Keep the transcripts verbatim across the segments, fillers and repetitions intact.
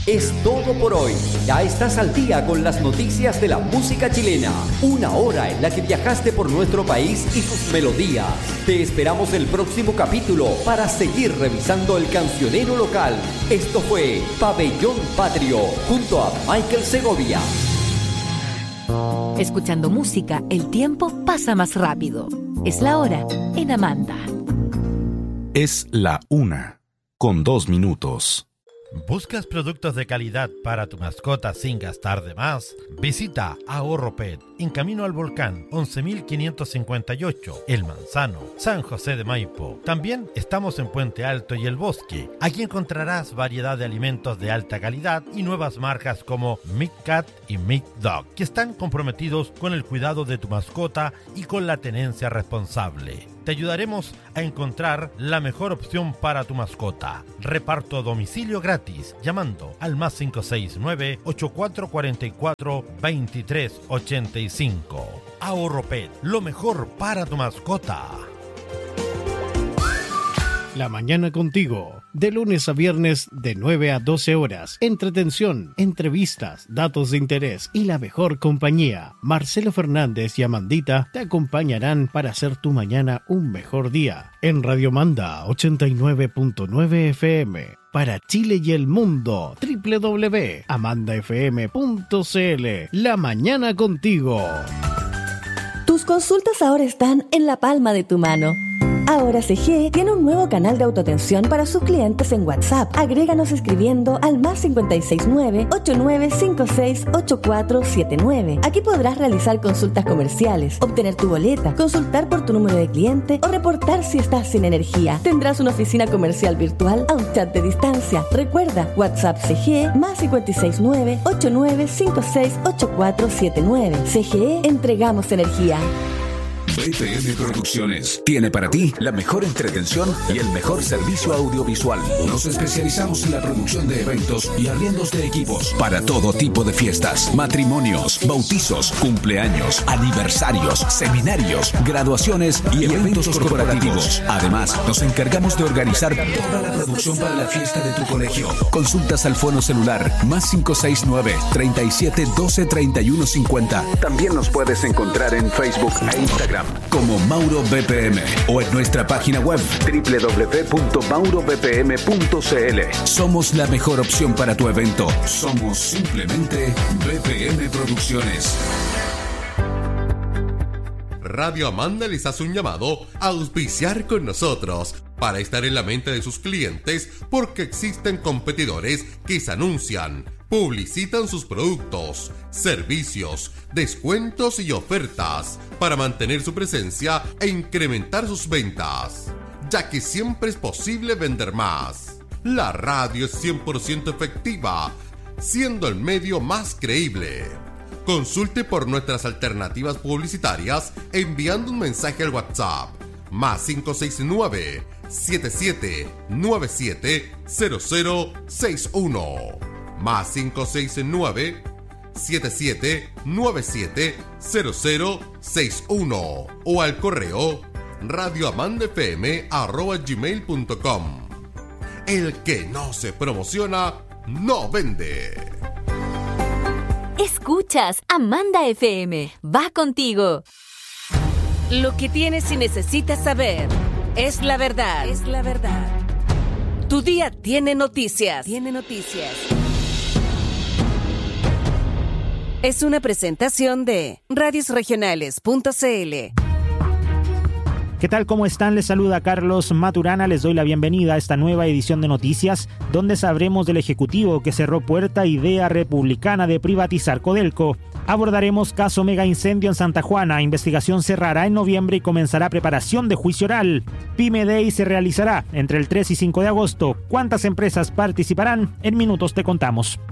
Es todo por hoy. Ya estás al día con las noticias de la música chilena. Una hora en la que viajaste por nuestro país y sus melodías. Te esperamos el próximo capítulo para seguir revisando el cancionero local. Esto fue Pabellón Patrio junto a Michael Segovia. Escuchando música, el tiempo pasa más rápido. Es la hora en Amanda. Es la una, con dos minutos. ¿Buscas productos de calidad para tu mascota sin gastar de más? Visita Ahorro Pet en Camino al Volcán once mil quinientos cincuenta y ocho, El Manzano, San José de Maipo. También estamos en Puente Alto y El Bosque. Aquí encontrarás variedad de alimentos de alta calidad y nuevas marcas como Mick Cat y Mick Dog, que están comprometidos con el cuidado de tu mascota y con la tenencia responsable. Te ayudaremos a encontrar la mejor opción para tu mascota. Reparto a domicilio gratis llamando al más cinco seis nueve, ocho cuatro cuatro cuatro, dos tres ocho cinco. Ahorro Pet, lo mejor para tu mascota. La mañana contigo, de lunes a viernes de nueve a doce horas. Entretención, entrevistas, datos de interés y la mejor compañía. Marcelo Fernández y Amandita te acompañarán para hacer tu mañana un mejor día. En Radio Manda ochenta y nueve punto nueve F M. Para Chile y el mundo, doble u doble u doble u punto amanda f m punto c l. La mañana contigo. Tus consultas ahora están en la palma de tu mano. Ahora C G tiene un nuevo canal de autoatención para sus clientes en WhatsApp. Agréganos escribiendo al más cinco seis nueve, ocho nueve cinco seis, ocho cuatro siete nueve. Aquí podrás realizar consultas comerciales, obtener tu boleta, consultar por tu número de cliente o reportar si estás sin energía. Tendrás una oficina comercial virtual a un chat de distancia. Recuerda, WhatsApp C G más cinco seis nueve, ocho nueve cinco seis, ocho cuatro siete nueve. C G E, entregamos energía. B P M Producciones tiene para ti la mejor entretención y el mejor servicio audiovisual. Nos especializamos en la producción de eventos y arriendos de equipos para todo tipo de fiestas, matrimonios, bautizos, cumpleaños, aniversarios, seminarios, graduaciones y eventos corporativos. Además, nos encargamos de organizar toda la producción para la fiesta de tu colegio. Consultas al fono celular más cinco seis nueve, treinta y siete, doce, treinta y uno cincuenta. También nos puedes encontrar en Facebook e Instagram como Mauro B P M o en nuestra página web doble u doble u doble u punto mauro b p m punto c l. Somos la mejor opción para tu evento. Somos simplemente B P M Producciones. Radio Amanda les hace un llamado a auspiciar con nosotros para estar en la mente de sus clientes, porque existen competidores que se anuncian, publicitan sus productos, servicios, descuentos y ofertas para mantener su presencia e incrementar sus ventas, ya que siempre es posible vender más. La radio es cien por ciento efectiva, siendo el medio más creíble. Consulte por nuestras alternativas publicitarias enviando un mensaje al WhatsApp más cinco seis nueve, siete siete nueve siete, cero cero seis uno más cinco seis nueve, siete siete nueve siete, cero cero seis uno o al correo radioamandafm arroba gmail punto com. El que no se promociona no vende. Escuchas Amanda F M. Va contigo. Lo que tienes y necesitas saber es la verdad. Es la verdad. Tu día tiene noticias. Tiene noticias. Es una presentación de radios regionales punto c l. ¿Qué tal? ¿Cómo están? Les saluda Carlos Maturana. Les doy la bienvenida a esta nueva edición de Noticias, donde sabremos del Ejecutivo que cerró puerta a idea republicana de privatizar Codelco. Abordaremos caso mega incendio en Santa Juana. Investigación cerrará en noviembre y comenzará preparación de juicio oral. Pyme Day se realizará entre el tres y cinco de agosto. ¿Cuántas empresas participarán? En minutos te contamos.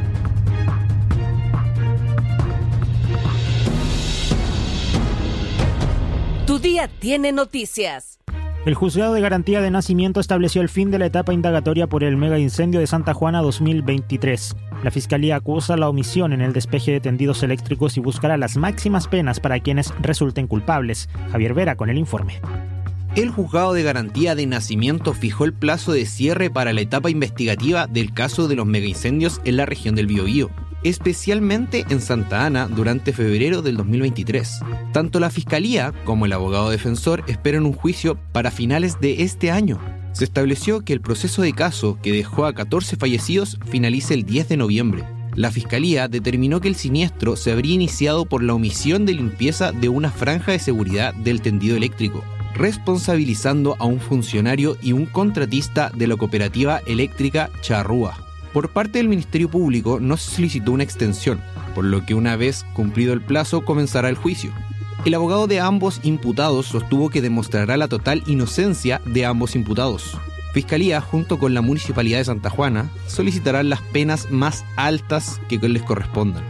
Tu día tiene noticias. El Juzgado de Garantía de Nacimiento estableció el fin de la etapa indagatoria por el mega incendio de Santa Juana dos mil veintitrés. La Fiscalía acusa la omisión en el despeje de tendidos eléctricos y buscará las máximas penas para quienes resulten culpables. Javier Vera con el informe. El Juzgado de Garantía de Nacimiento fijó el plazo de cierre para la etapa investigativa del caso de los megaincendios en la región del Biobío, especialmente en Santa Ana durante febrero del dos mil veintitrés. Tanto la Fiscalía como el abogado defensor esperan un juicio para finales de este año. Se estableció que el proceso de caso, que dejó a catorce fallecidos, finalice el diez de noviembre. La Fiscalía determinó que el siniestro se habría iniciado por la omisión de limpieza de una franja de seguridad del tendido eléctrico, responsabilizando a un funcionario y un contratista de la cooperativa eléctrica Charrúa. Por parte del Ministerio Público no se solicitó una extensión, por lo que una vez cumplido el plazo comenzará el juicio. El abogado de ambos imputados sostuvo que demostrará la total inocencia de ambos imputados. Fiscalía, junto con la Municipalidad de Santa Juana, solicitarán las penas más altas que les correspondan.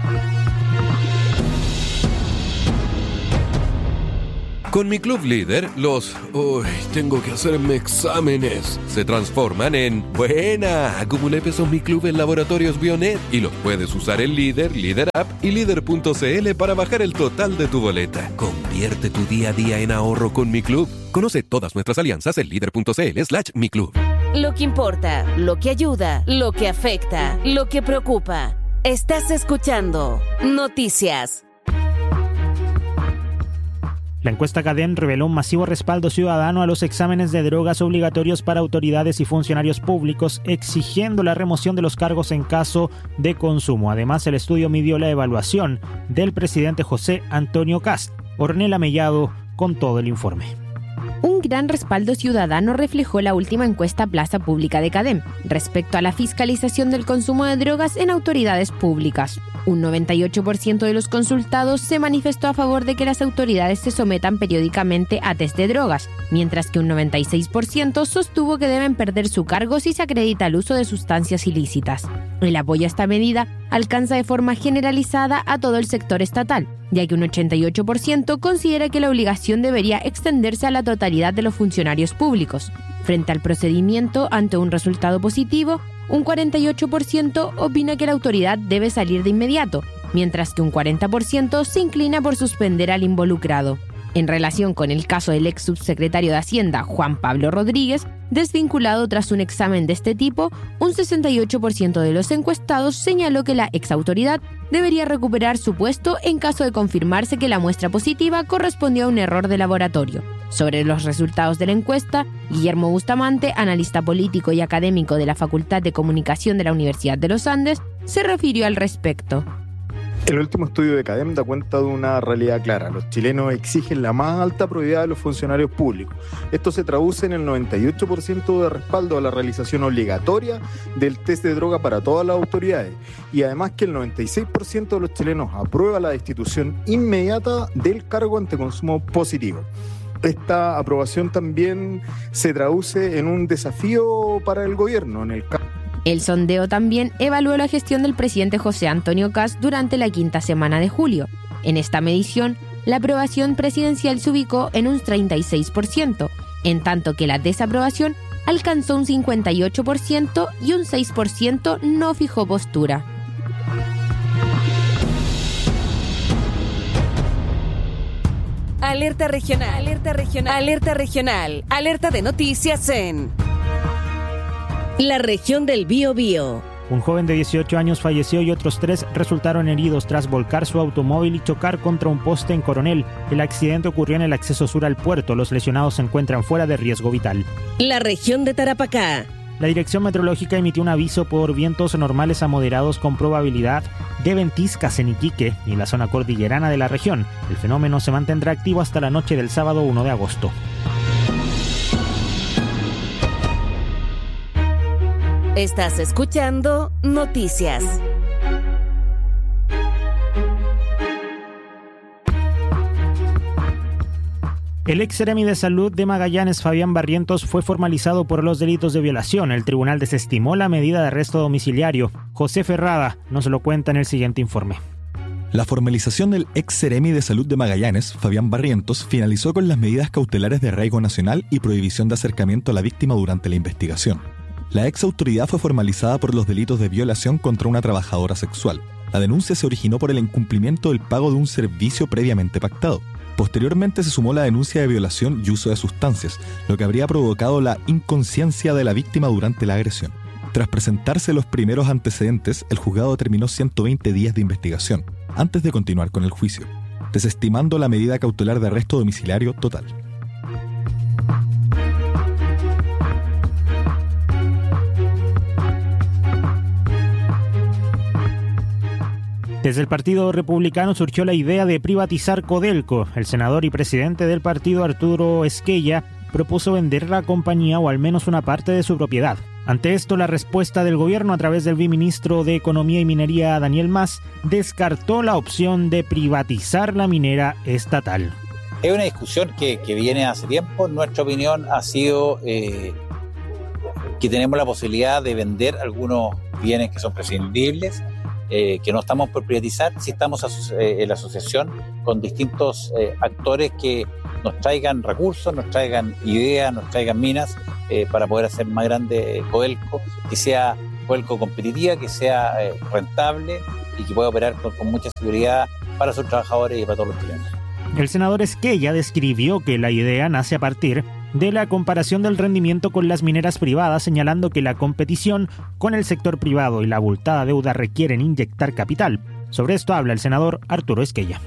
Con mi Club Líder, los... Uy, tengo que hacerme exámenes. Se transforman en... ¡Buena! Acumulé pesos Mi Club en Laboratorios Bionet y los puedes usar en Líder, Líder App y Líder punto c l para bajar el total de tu boleta. Convierte tu día a día en ahorro con Mi Club. Conoce todas nuestras alianzas en líder punto c l slash mi club. Lo que importa, lo que ayuda, lo que afecta, lo que preocupa. Estás escuchando Noticias. La encuesta CADEM reveló un masivo respaldo ciudadano a los exámenes de drogas obligatorios para autoridades y funcionarios públicos, exigiendo la remoción de los cargos en caso de consumo. Además, el estudio midió la evaluación del presidente José Antonio Kast. Ornella Mellado con todo el informe. Un gran respaldo ciudadano reflejó la última encuesta Plaza Pública de CADEM respecto a la fiscalización del consumo de drogas en autoridades públicas. Un noventa y ocho por ciento de los consultados se manifestó a favor de que las autoridades se sometan periódicamente a test de drogas, mientras que un noventa y seis por ciento sostuvo que deben perder su cargo si se acredita el uso de sustancias ilícitas. El apoyo a esta medida alcanza de forma generalizada a todo el sector estatal, ya que un ochenta y ocho por ciento considera que la obligación debería extenderse a la totalidad de los funcionarios públicos. Frente al procedimiento ante un resultado positivo, un cuarenta y ocho por ciento opina que la autoridad debe salir de inmediato, mientras que un cuarenta por ciento se inclina por suspender al involucrado. En relación con el caso del ex subsecretario de Hacienda, Juan Pablo Rodríguez, desvinculado tras un examen de este tipo, un sesenta y ocho por ciento de los encuestados señaló que la exautoridad debería recuperar su puesto en caso de confirmarse que la muestra positiva correspondió a un error de laboratorio. Sobre los resultados de la encuesta, Guillermo Bustamante, analista político y académico de la Facultad de Comunicación de la Universidad de los Andes, se refirió al respecto. El último estudio de CADEM da cuenta de una realidad clara. Los chilenos exigen la más alta probidad de los funcionarios públicos. Esto se traduce en el noventa y ocho por ciento de respaldo a la realización obligatoria del test de droga para todas las autoridades. Y además que el noventa y seis por ciento de los chilenos aprueba la destitución inmediata del cargo ante consumo positivo. Esta aprobación también se traduce en un desafío para el gobierno en el caso. El sondeo también evaluó la gestión del presidente José Antonio Kast durante la quinta semana de julio. En esta medición, la aprobación presidencial se ubicó en un treinta y seis por ciento, en tanto que la desaprobación alcanzó un cincuenta y ocho por ciento y un seis por ciento no fijó postura. Alerta regional, alerta regional, alerta regional, alerta de noticias en la región del Biobío. Un joven de dieciocho años falleció y otros tres resultaron heridos tras volcar su automóvil y chocar contra un poste en Coronel. El accidente ocurrió en el acceso sur al puerto. Los lesionados se encuentran fuera de riesgo vital. La región de Tarapacá. La Dirección Meteorológica emitió un aviso por vientos normales a moderados con probabilidad de ventiscas en Iquique y la zona cordillerana de la región. El fenómeno se mantendrá activo hasta la noche del sábado primero de agosto. Estás escuchando Noticias. El ex seremi de Salud de Magallanes, Fabián Barrientos, fue formalizado por los delitos de violación. El tribunal desestimó la medida de arresto domiciliario. José Ferrada nos lo cuenta en el siguiente informe. La formalización del ex seremi de Salud de Magallanes, Fabián Barrientos, finalizó con las medidas cautelares de arraigo nacional y prohibición de acercamiento a la víctima durante la investigación. La ex autoridad fue formalizada por los delitos de violación contra una trabajadora sexual. La denuncia se originó por el incumplimiento del pago de un servicio previamente pactado. Posteriormente se sumó la denuncia de violación y uso de sustancias, lo que habría provocado la inconsciencia de la víctima durante la agresión. Tras presentarse los primeros antecedentes, el juzgado determinó ciento veinte días de investigación, antes de continuar con el juicio, desestimando la medida cautelar de arresto domiciliario total. Desde el Partido Republicano surgió la idea de privatizar Codelco. El senador y presidente del partido, Arturo Esquella, propuso vender la compañía o al menos una parte de su propiedad. Ante esto, la respuesta del gobierno a través del viceministro de Economía y Minería, Daniel Mas, descartó la opción de privatizar la minera estatal. Es una discusión que, que viene hace tiempo. En nuestra opinión ha sido eh, que tenemos la posibilidad de vender algunos bienes que son prescindibles, Eh, que no estamos por privatizar, si estamos aso- eh, en la asociación con distintos eh, actores que nos traigan recursos, nos traigan ideas, nos traigan minas eh, para poder hacer más grande Codelco, que sea Codelco competitiva, que sea eh, rentable y que pueda operar con, con mucha seguridad para sus trabajadores y para todos los chilenos. El senador Esquella describió que la idea nace a partir de la comparación del rendimiento con las mineras privadas, señalando que la competición con el sector privado y la abultada deuda requieren inyectar capital. Sobre esto habla el senador Arturo Esquella.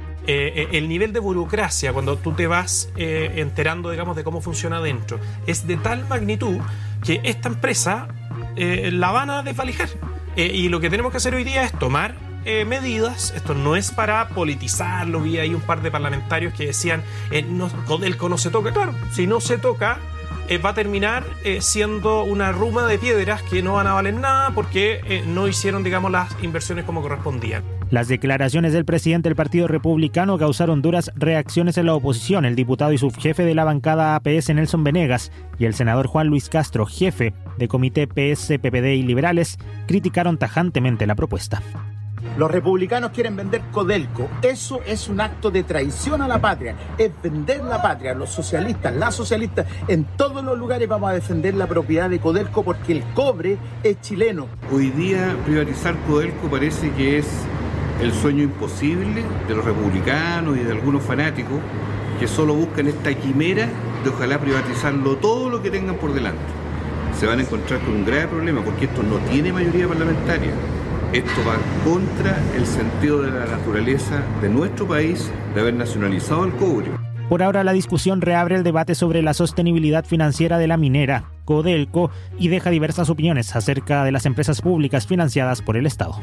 Eh, el nivel de burocracia, cuando tú te vas eh, enterando, digamos, de cómo funciona adentro, es de tal magnitud que esta empresa eh, la van a desvalijar. Eh, y lo que tenemos que hacer hoy día es tomar Eh, medidas. Esto no es para politizarlo. Vi ahí un par de parlamentarios que decían eh, no, Codelco no se toca. Claro, si no se toca eh, va a terminar eh, siendo una ruma de piedras que no van a valer nada porque eh, no hicieron, digamos, las inversiones como correspondían. Las declaraciones del presidente del Partido Republicano causaron duras reacciones en la oposición. El diputado y subjefe de la bancada A P S, Nelson Venegas, y el senador Juan Luis Castro, jefe de Comité P S, P P D y Liberales, criticaron tajantemente la propuesta. Los republicanos quieren vender Codelco. Eso es un acto de traición a la patria. Es vender la patria. Los socialistas, las socialistas, en todos los lugares vamos a defender la propiedad de Codelco porque el cobre es chileno. Hoy día privatizar Codelco parece que es el sueño imposible de los republicanos y de algunos fanáticos que solo buscan esta quimera de ojalá privatizarlo todo lo que tengan por delante. Se van a encontrar con un grave problema porque esto no tiene mayoría parlamentaria. Esto va contra el sentido de la naturaleza de nuestro país de haber nacionalizado el cobre. Por ahora, la discusión reabre el debate sobre la sostenibilidad financiera de la minera, Codelco, y deja diversas opiniones acerca de las empresas públicas financiadas por el Estado.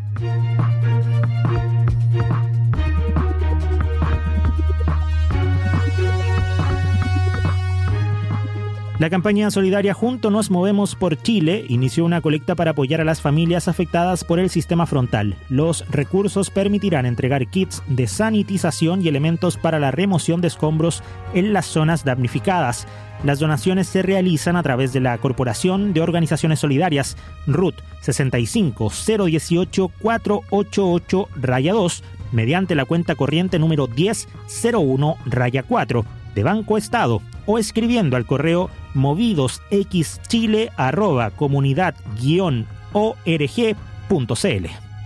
La campaña solidaria Juntos Nos Movemos por Chile inició una colecta para apoyar a las familias afectadas por el sistema frontal. Los recursos permitirán entregar kits de sanitización y elementos para la remoción de escombros en las zonas damnificadas. Las donaciones se realizan a través de la Corporación de Organizaciones Solidarias R U T sesenta y cinco cero dieciocho cuatrocientos ochenta y ocho dos mediante la cuenta corriente número diez cero uno cuatro de Banco Estado o escribiendo al correo movidosxchile arroba comunidad guión org punto cl.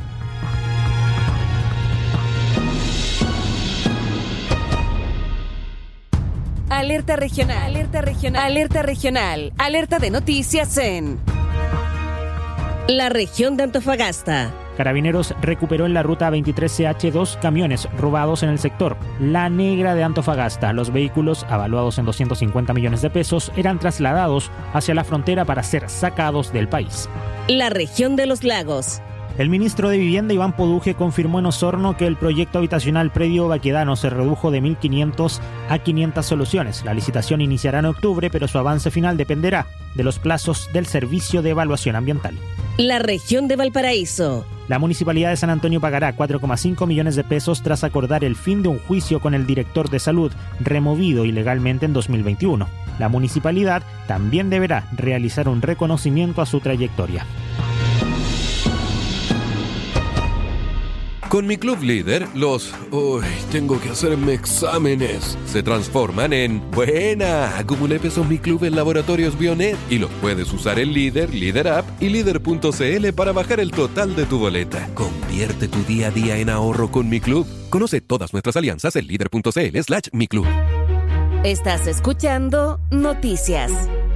Alerta regional, alerta regional, alerta regional, alerta de noticias en la región de Antofagasta. Carabineros recuperó en la ruta veintitrés C H dos camiones robados en el sector La Negra de Antofagasta. Los vehículos, avaluados en doscientos cincuenta millones de pesos, eran trasladados hacia la frontera para ser sacados del país. La región de los lagos. El ministro de Vivienda, Iván Poduje, confirmó en Osorno que el proyecto habitacional Predio Baquedano se redujo de mil quinientas a quinientas soluciones. La licitación iniciará en octubre, pero su avance final dependerá de los plazos del Servicio de Evaluación Ambiental. La región de Valparaíso. La Municipalidad de San Antonio pagará cuatro coma cinco millones de pesos tras acordar el fin de un juicio con el director de salud removido ilegalmente en dos mil veintiuno. La municipalidad también deberá realizar un reconocimiento a su trayectoria. Con mi Club Líder, los uy, tengo que hacerme exámenes se transforman en buena. Acumulé pesos Mi Club en Laboratorios Bionet y los puedes usar en Líder, Líder App y Líder punto c l para bajar el total de tu boleta. Convierte tu día a día en ahorro con Mi Club. Conoce todas nuestras alianzas en líder punto c l slash mi club. Estás escuchando Noticias.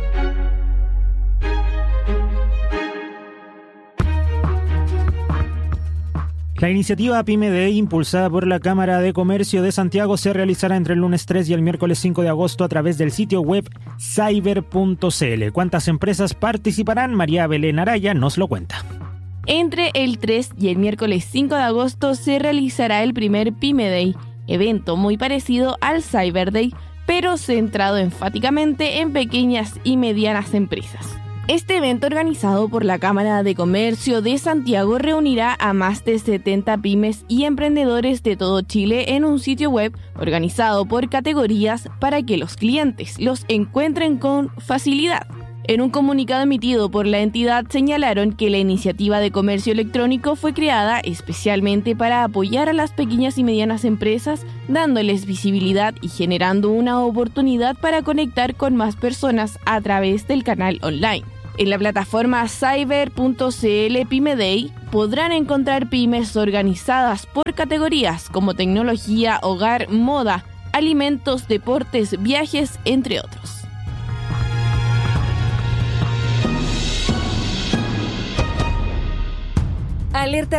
La iniciativa Pyme Day, impulsada por la Cámara de Comercio de Santiago, se realizará entre el lunes tres y el miércoles cinco de agosto a través del sitio web cyber punto c l. ¿Cuántas empresas participarán? María Belén Araya nos lo cuenta. Entre el tres y el miércoles cinco de agosto se realizará el primer Pyme Day, evento muy parecido al Cyber Day, pero centrado enfáticamente en pequeñas y medianas empresas. Este evento, organizado por la Cámara de Comercio de Santiago, reunirá a más de setenta pymes y emprendedores de todo Chile en un sitio web organizado por categorías para que los clientes los encuentren con facilidad. En un comunicado emitido por la entidad señalaron que la iniciativa de comercio electrónico fue creada especialmente para apoyar a las pequeñas y medianas empresas, dándoles visibilidad y generando una oportunidad para conectar con más personas a través del canal online. En la plataforma cyber punto c l Pyme Day podrán encontrar pymes organizadas por categorías como tecnología, hogar, moda, alimentos, deportes, viajes, entre otros. Alerta